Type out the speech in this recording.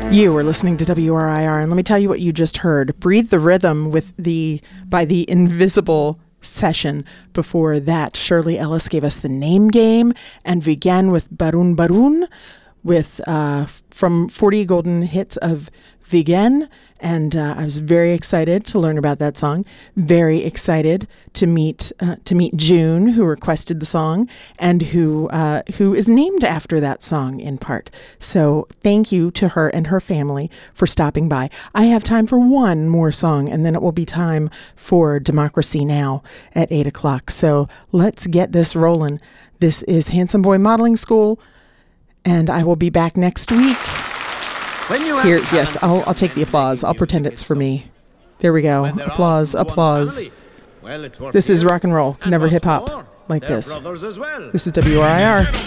You are listening to WRIR, and let me tell you what you just heard. Breathe the Rhythm by the Invisible Session. Before that, Shirley Ellis gave us the Name Game, and began with Barun Barun with from 40 Golden Hits of Vigen. And I was very excited to learn about that song. Very excited to meet June, who requested the song and who is named after that song in part. So thank you to her and her family for stopping by. I have time for one more song, and then it will be time for Democracy Now! At 8 o'clock. So let's get this rolling. This is Handsome Boy Modeling School, and I will be back next week. Here, yes, I'll take the applause. I'll pretend it's for me. There we go. Applause, applause. This is rock and roll, never hip hop like this. This is WRIR.